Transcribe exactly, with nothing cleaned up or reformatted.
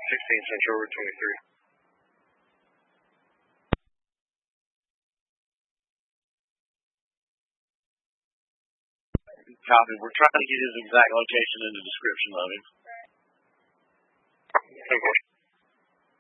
sixteen Central Route twenty-three. Copy. We're trying to get his exact location and the description of him. Okay.